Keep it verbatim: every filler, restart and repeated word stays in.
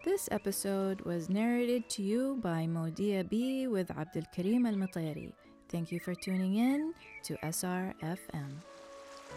This episode was narrated to you by Modia B with Abdul Karim Al Matayri. Thank you for tuning in to S R F M.